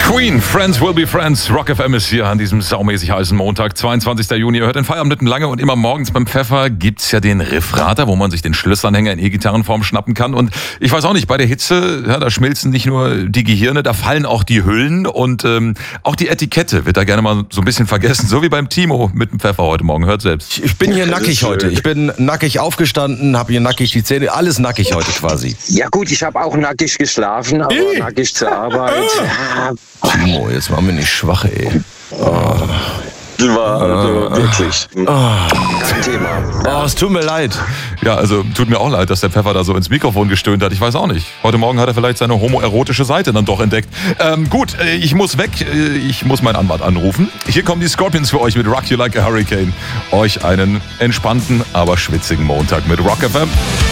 Queen, Friends will be friends. Rock FM ist hier an diesem saumäßig heißen Montag, 22. Juni. Ihr hört den Feierabend mitten lange und immer morgens beim Pfeffer gibt's ja den Riffrater, wo man sich den Schlüsselanhänger in E-Gitarrenform schnappen kann. Und ich weiß auch nicht, bei der Hitze, ja, da schmilzen nicht nur die Gehirne, da fallen auch die Hüllen und auch die Etikette wird da gerne mal so ein bisschen vergessen. So wie beim Timo mit dem Pfeffer heute Morgen. Hört selbst. Ich bin hier nackig heute. Ich bin nackig aufgestanden, habe hier nackig die Zähne, alles nackig heute quasi. Ja gut, ich habe auch nackig geschlafen, aber nackig zur Arbeit. Timo, jetzt machen wir nicht schwach, ey. War also wirklich kein Thema. Oh, es tut mir leid. Ja, also tut mir auch leid, dass der Pfeffer da so ins Mikrofon gestöhnt hat. Ich weiß auch nicht. Heute Morgen hat er vielleicht seine homoerotische Seite dann doch entdeckt. Gut, ich muss weg. Ich muss meinen Anwalt anrufen. Hier kommen die Scorpions für euch mit Rock You Like a Hurricane. Euch einen entspannten, aber schwitzigen Montag mit Rock FM.